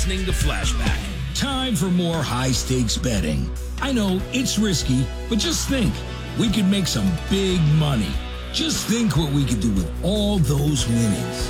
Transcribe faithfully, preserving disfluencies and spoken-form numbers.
Listening to Flashback. Time for more high-stakes betting. I know it's risky, but just think. We could make some big money. Just think what we could do with all those winnings.